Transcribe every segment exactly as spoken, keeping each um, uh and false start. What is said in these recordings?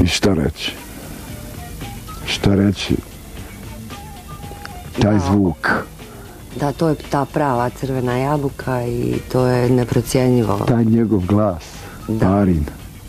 I šta reći? Šta reći? Taj zvuk. Da, to je ta prava crvena jabuka i to je neprocjenjivo. Taj njegov glas. Marin.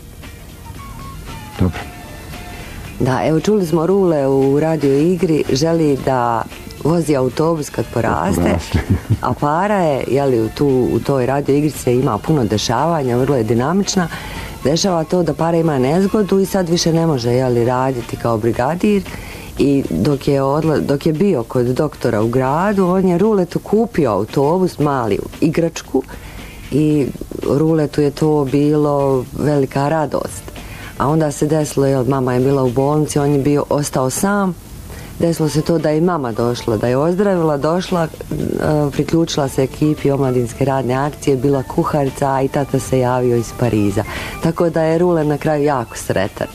Dobro. Da, evo čuli smo Rule u radio igri, želi da vozi autobus kad poraste, a para je, jeli, u, tu, u toj radio igri se ima puno dešavanja, vrlo je dinamična. Dešava to da Para ima nezgodu i sad više ne može, jeli, raditi kao brigadir. I dok je, odla, dok je bio kod doktora u gradu, on je Ruletu kupio autobus, mali igračku, i Ruletu je to bilo velika radost. A onda se desilo, jel, mama je bila u bolnici, on je bio ostao sam. Desilo se to da je i mama došla, da je ozdravila, došla, priključila se ekipi omladinske radne akcije, bila kuharica, a i tata se javio iz Pariza. Tako da je Rule na kraju jako sretan.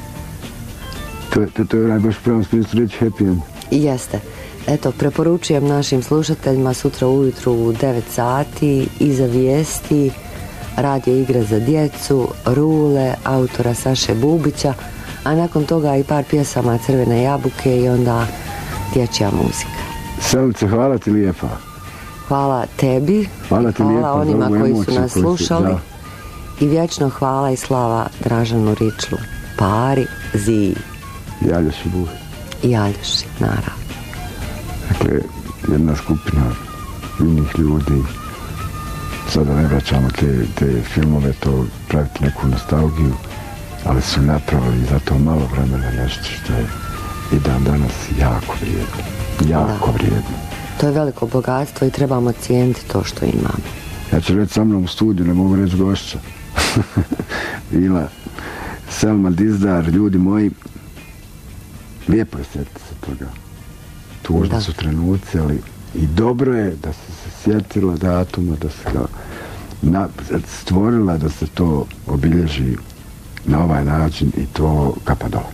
To, to, to je baš pravom smislu reći happy end. Jeste. Eto, preporučujem našim slušateljima sutra ujutru u devet sati iza vijesti radio igre za djecu, Rule, autora Saše Bubića, a nakon toga i par pjesama Crvene jabuke i onda dječja muzika. Selmice, hvala ti lijepa. Hvala tebi, hvala, ti hvala onima koji su nas slušali da. I vječno hvala i slava Dražanu Ričlu, Pari, Ziji. I Aljoši Buhi. I Aljoši, naravno. Dakle, jedna skupina ljudnih ljudi, sada ne vraćamo te, te filmove, to praviti neku nostalgiju, ali su napravili za to malo vremena nešto što je i dan danas jako vrijedno. Jako da. vrijedno. To je veliko bogatstvo i trebamo cijeniti to što imamo. Ja ću reći sa mnom u studiju, ne mogu reći gošća. Bila Selma Dizdar, ljudi moji, lijepo je sjetiti se toga. Tužni su trenuci, ali i dobro je da se se sjetila datuma, da se ga na, stvorila da se to obilježi na ovaj način i to kapa dole.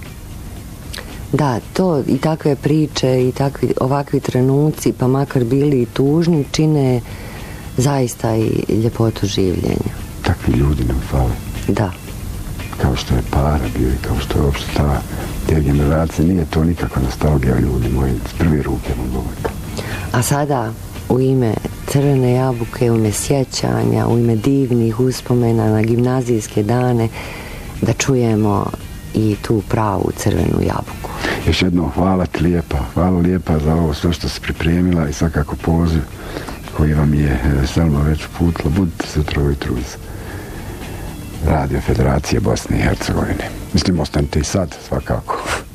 Da, to i takve priče i takvi ovakvi trenuci, pa makar bili i tužni, čine zaista i ljepotu življenja. Takvi ljudi nam fale. Da. Kao što je Para bio i kao što je uopšte ta te generacije, nije to nikakva nostalgija, ljudi moji, s prve ruke vam govorim. A sada u ime Crvene jabuke, u ime sjećanja, u ime divnih uspomena na gimnazijske dane, da čujemo i tu pravu crvenu jabuku. Još jednom hvala ti lijepa, hvala lijepa za ovo sve što si pripremila i svakako poziv koji vam je Selma već uputila. Budite sutra ujutru iz Radio Federacije Bosne i Hercegovine. Mislim, ostanite i sad svakako.